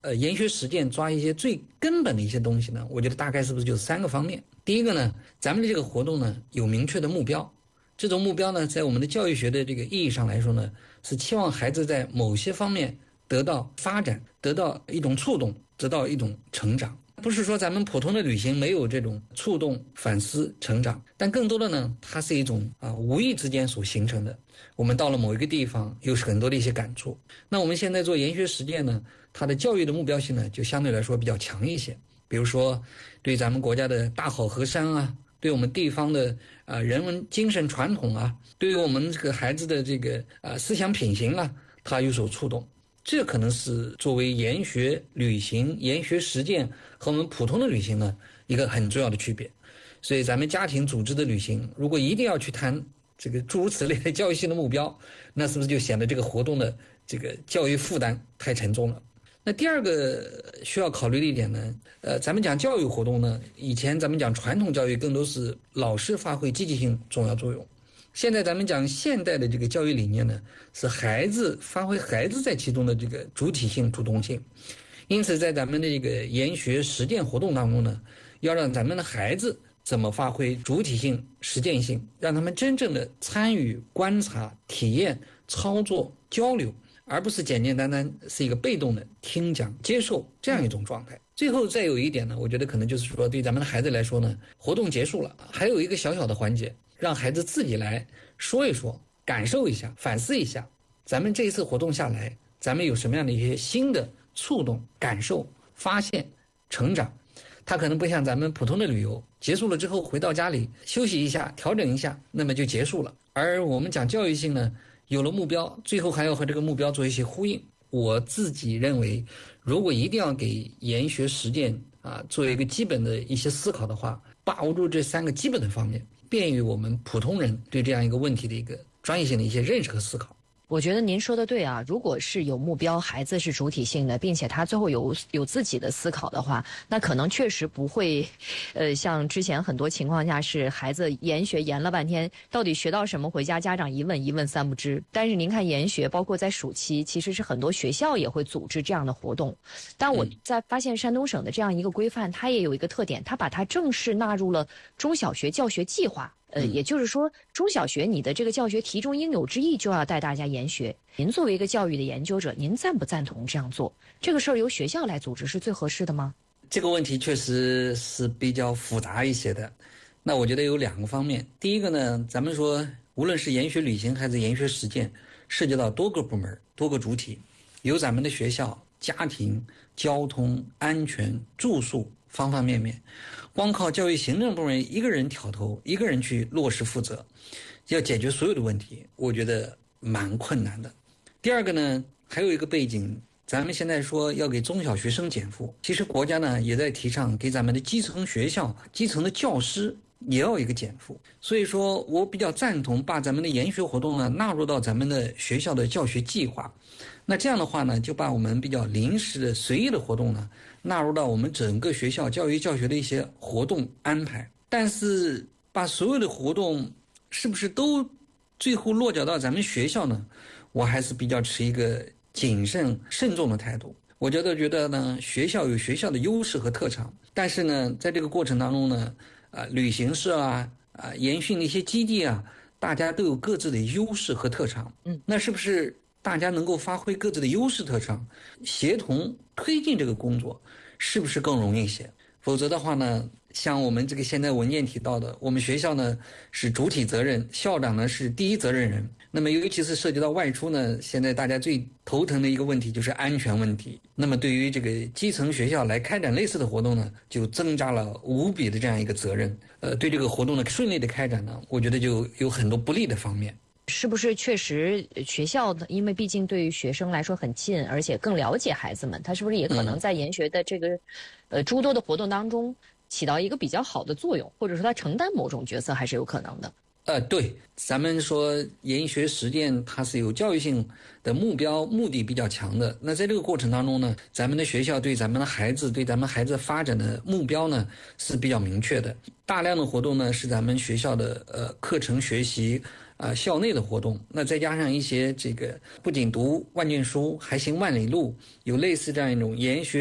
研学实践抓一些最根本的一些东西呢，我觉得大概是不是就是3个方面。第一个呢，咱们的这个活动呢有明确的目标，这种目标呢，在我们的教育学的这个意义上来说呢，是期望孩子在某些方面得到发展，得到一种触动，得到一种成长。不是说咱们普通的旅行没有这种触动、反思、成长，但更多的呢，它是一种无意之间所形成的。我们到了某一个地方，有很多的一些感触。那我们现在做研学实践呢，它的教育的目标性呢，就相对来说比较强一些。比如说，对咱们国家的大好河山啊，对我们地方的人文精神传统啊，对于我们这个孩子的这个思想品行啊，它有所触动。这可能是作为研学旅行、研学实践和我们普通的旅行呢一个很重要的区别。所以咱们家庭组织的旅行，如果一定要去谈这个诸如此类的教育性的目标，那是不是就显得这个活动的这个教育负担太沉重了？那第二个需要考虑的一点呢，咱们讲教育活动呢，以前咱们讲传统教育更多是老师发挥积极性重要作用。现在咱们讲现代的这个教育理念呢，是孩子发挥孩子在其中的这个主体性、主动性。因此，在咱们的这个研学实践活动当中呢，要让咱们的孩子怎么发挥主体性、实践性，让他们真正的参与、观察、体验、操作、交流，而不是简简单单是一个被动的听讲、接受这样一种状态。最后再有一点呢，我觉得可能就是说，对咱们的孩子来说呢，活动结束了，还有一个小小的环节，让孩子自己来说一说，感受一下，反思一下，咱们这一次活动下来，咱们有什么样的一些新的触动、感受、发现、成长。它可能不像咱们普通的旅游，结束了之后回到家里休息一下、调整一下，那么就结束了。而我们讲教育性呢，有了目标，最后还要和这个目标做一些呼应。我自己认为，如果一定要给研学实践做一个基本的一些思考的话，把握住这3个基本的方面，便于我们普通人对这样一个问题的一个专业性的一些认识和思考。 我觉得您说的对啊，如果是有目标，孩子是主体性的，并且他最后有自己的思考的话，那可能确实不会，像之前很多情况下是孩子研学研了半天，到底学到什么，回家家长一问三不知。但是您看研学，包括在暑期，其实是很多学校也会组织这样的活动。但我在发现山东省的这样一个规范，它也有一个特点，它把它正式纳入了中小学教学计划。也就是说，中小学你的这个教学题中应有之义，就要带大家研学。您作为一个教育的研究者，您赞不赞同这样做？这个事儿由学校来组织是最合适的吗？ 这个问题确实是比较复杂一些的。那我觉得有2个方面。第一个呢，咱们说无论是研学旅行还是研学实践，涉及到多个部门、多个主体，有咱们的学校、家庭、交通、安全、住宿方方面面。光靠教育行政部门一个人挑头，一个人去落实负责，要解决所有的问题，我觉得蛮困难的。第二个呢，还有一个背景，咱们现在说要给中小学生减负，其实国家呢也在提倡给咱们的基层学校、基层的教师也要一个减负。所以说我比较赞同把咱们的研学活动呢纳入到咱们的学校的教学计划。那这样的话呢，就把我们比较临时的随意的活动呢纳入到我们整个学校教育教学的一些活动安排。但是把所有的活动是不是都最后落脚到咱们学校呢，我还是比较持一个谨慎慎重的态度。我觉得呢，学校有学校的优势和特长，但是呢，在这个过程当中呢，旅行社研训的一些基地大家都有各自的优势和特长。那是不是大家能够发挥各自的优势特长，协同推进这个工作，是不是更容易一些？否则的话呢，像我们这个现在文件提到的，我们学校呢是主体责任，校长呢是第一责任人。那么尤其是涉及到外出呢，现在大家最头疼的一个问题就是安全问题。那么对于这个基层学校来开展类似的活动呢，就增加了无比的这样一个责任。对这个活动的顺利的开展呢，我觉得就有很多不利的方面。 是不是确实学校的，因为毕竟对于学生来说很近，而且更了解孩子们，他是不是也可能在研学的这个诸多的活动当中起到一个比较好的作用，或者说他承担某种角色还是有可能的？ 对，咱们说研学实践它是有教育性的目标，目的比较强的。那在这个过程当中呢，咱们的学校对咱们的孩子、对咱们孩子发展的目标呢是比较明确的。大量的活动呢是咱们学校的课程学习校内的活动。那再加上一些这个不仅读万卷书，还行万里路，有类似这样一种研学